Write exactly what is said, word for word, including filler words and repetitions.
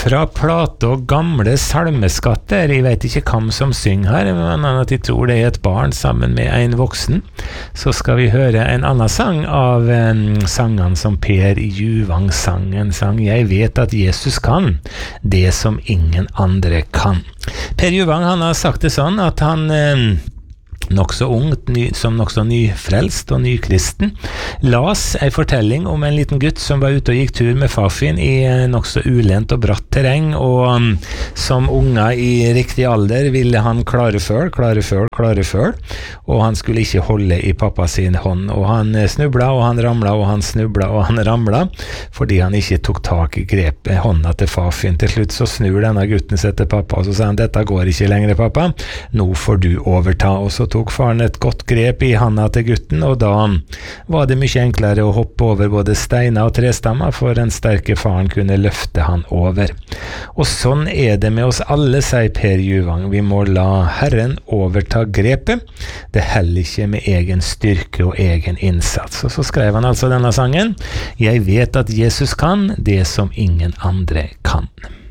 fra plate og gamle salmeskatter. Jeg vet ikke hvem som synger her, men at jeg tror det er et barn sammen med en voksen. Så skal vi høre en annen sang av um, sangene som Per Juvang sang. En sang «Jeg vet at Jesus kan, det som ingen andre kan». Per Juvang han har sagt det sånn at han... Um, nokså ungt, ny, som nokså nyfrelst og nykristen, las en fortelling om en liten gutt som var ute og gikk tur med farfin i nokså ulent og bratt terreng, og um, som unga i riktig alder ville han klare føl, klare føl, klare føl, og han skulle ikke holde i pappa sin hånd, og han snubla, og han ramla, og han snubla, og han ramla, fordi han ikke tok tak i grepet hånda til farfin. Til slutt så snur denne gutten seg til pappa, og så sa han, dette går ikke lenger, pappa, nå får du overta, og så tok faren et godt grep i handa til gutten, og da var det mye enklere å hoppe over både steiner og trestammer, for den sterke faren kunne løfte han over. Og sånn er det med oss alle, sier Per Juvang. Vi må la Herren overta grepet. Det heller ikke med egen styrke og egen innsats. Og så skrev han altså denne sangen. Jeg vet at Jesus kan det som ingen andre kan.